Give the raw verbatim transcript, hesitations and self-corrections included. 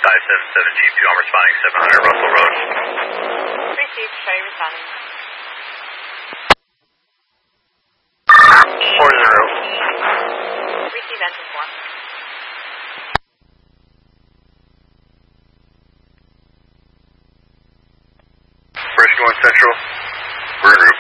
five seven seven G P, I'm responding seven hundred Russell Road. Received, show you responding. four zero. Receive engine four. Bridge going central. We're en route.